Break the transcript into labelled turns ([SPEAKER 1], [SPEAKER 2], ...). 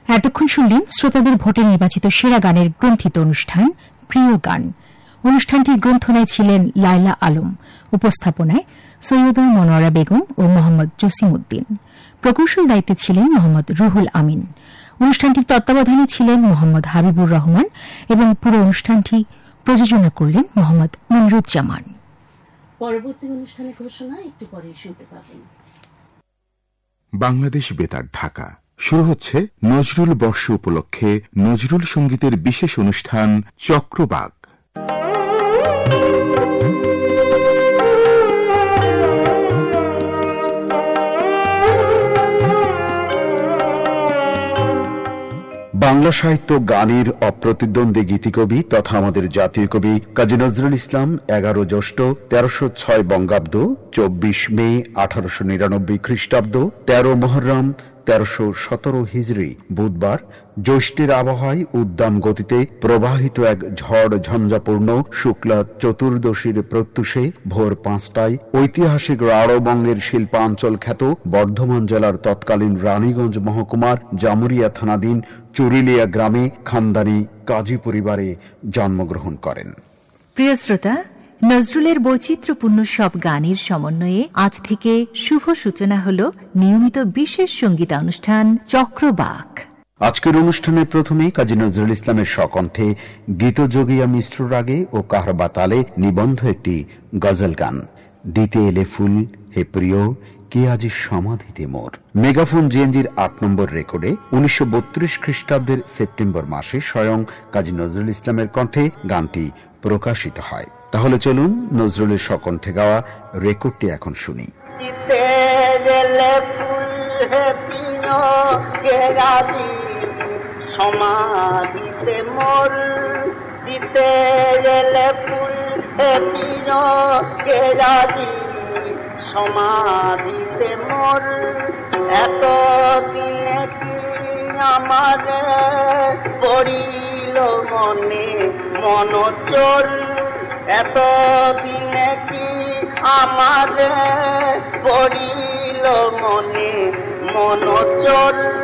[SPEAKER 1] এতক্ষণ শুনলেন শ্রোতাদের ভোটে নির্বাচিত সেরা গানের গ্রন্থিত অনুষ্ঠান প্রিয় গান। অনুষ্ঠানটির গ্রন্থনায় ছিলেন লায়লা আলম, উপস্থাপনায় সৈয়দা মনোয়ারা বেগম ও মোহাম্মদ জসিম উদ্দিন, প্রকৌশল দায়িত্বে ছিলেন মোহাম্মদ রুহুল আমিন। অনুষ্ঠানটির তত্ত্বাবধানে ছিলেন মোহাম্মদ হাবিবুর রহমান এবং পুরো অনুষ্ঠানটি প্রযোজনা করলেন মোহাম্মদ মনিরুজ্জামান।
[SPEAKER 2] পরবর্তী অনুষ্ঠানের ঘোষণা একটু পরে শুনতে পাবেন।
[SPEAKER 3] বাংলাদেশ বেতার, ঢাকা। শুরু হচ্ছে নজরুল বর্ষ উপলক্ষে নজরুল সঙ্গীতের বিশেষ অনুষ্ঠান চক্রবাক।
[SPEAKER 4] বাংলা সাহিত্য গানের অপ্রতিদ্বন্দ্বী গীতিকবি তথা আমাদের জাতীয় কবি কাজী নজরুল ইসলাম 11 জ্যৈষ্ঠ 1306 বঙ্গাব্দ, 24 মে 1899 খ্রিস্টাব্দ, 13 মুহররম 1317 হিজরি বুধবার জ্যৈষ্ঠের আবহাওয়ায় উদ্দাম গতিতে প্রবাহিত এক ঝড় ঝঞ্ঝাপূর্ণ শুক্লা চতুর্দশীর প্রত্যুষে ভোর 5টায় ঐতিহাসিক রাঢ়বঙ্গের শিল্পাঞ্চল খ্যাত বর্ধমান জেলার তৎকালীন রানীগঞ্জ মহকুমার জামুরিয়া থানাধীন চুরিলিয়া গ্রামে খানদানি কাজী পরিবারে জন্মগ্রহণ করেন।
[SPEAKER 5] প্রিয় শ্রোতা, নজরুলের বৈচিত্র্যপূর্ণ সব গানের সমন্বয়ে আজ থেকে শুভ সূচনা হল নিয়মিত বিশেষ সঙ্গীতানুষ্ঠান চক্রবাক।
[SPEAKER 4] আজকের অনুষ্ঠানে প্রথমে কাজী নজরুল ইসলামের স্বকণ্ঠে গীতযোগিয়া মিশ্র রাগে ও কাহরবা তালে নিবন্ধ একটি গজল গান, দিতে এলে ফুল হে প্রিয় কে আজি সমাধিতে মোর। মেগাফোন জিএনজির 8 নম্বর রেকর্ডে 1932 খ্রিস্টাব্দের সেপ্টেম্বর মাসে স্বয়ং কাজী নজরুল ইসলামের কণ্ঠে গানটি প্রকাশিত হয়। তাহলে চলুন নজরুলের স্বকণ্ঠে গাওয়া রেকর্ডটি এখন শুনি।
[SPEAKER 6] সমাধিতে মোর দিতে গেলে ফুল কে রাজি সমাধিতে মোর এত দিনে কি আমার পড়িল মনে মনোচর এত দিনে কি আমার পড়িল মনে মনোচর